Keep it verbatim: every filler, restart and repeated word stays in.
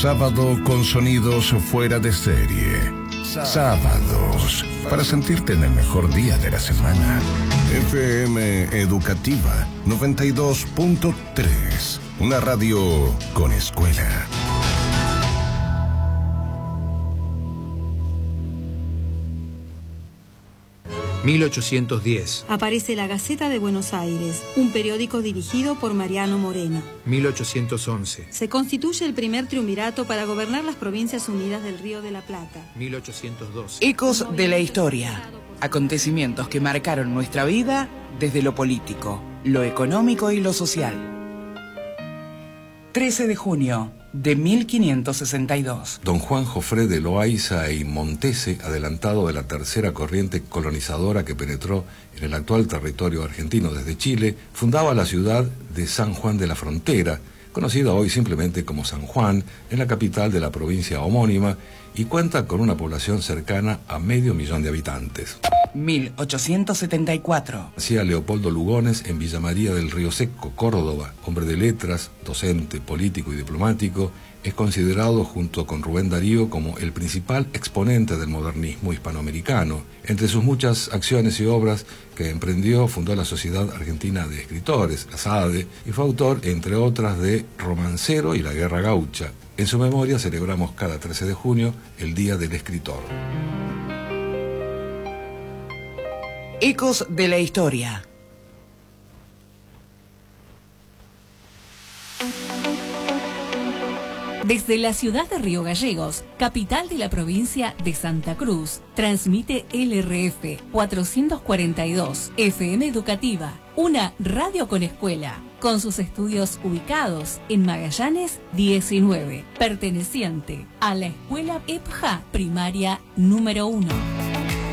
sábado con sonidos fuera de serie. Sábados, para sentirte en el mejor día de la semana. F M Educativa noventa y dos punto tres, una radio con escuela. mil ochocientos diez. Aparece la Gaceta de Buenos Aires, un periódico dirigido por Mariano Moreno. mil ochocientos once. Se constituye el primer triunvirato para gobernar las Provincias Unidas del Río de la Plata. mil ochocientos doce. Ecos de la historia. Acontecimientos que marcaron nuestra vida desde lo político, lo económico y lo social. trece de junio de mil quinientos sesenta y dos. Don Juan Jofré de Loaiza y Montese, adelantado de la tercera corriente colonizadora que penetró en el actual territorio argentino desde Chile, fundaba la ciudad de San Juan de la Frontera, conocida hoy simplemente como San Juan, en la capital de la provincia homónima, y cuenta con una población cercana a medio millón de habitantes. mil ochocientos setenta y cuatro. Nacía Leopoldo Lugones en Villa María del Río Seco, Córdoba. Hombre de letras, docente, político y diplomático, es considerado junto con Rubén Darío como el principal exponente del modernismo hispanoamericano. Entre sus muchas acciones y obras que emprendió, fundó la Sociedad Argentina de Escritores, la SADE, y fue autor, entre otras, de Romancero y la Guerra Gaucha. En su memoria celebramos cada trece de junio el Día del Escritor. Ecos de la historia. Desde la ciudad de Río Gallegos, capital de la provincia de Santa Cruz, transmite L R F cuatrocientos cuarenta y dos, F M Educativa, una radio con escuela, con sus estudios ubicados en Magallanes diecinueve, perteneciente a la escuela E P J A primaria número uno.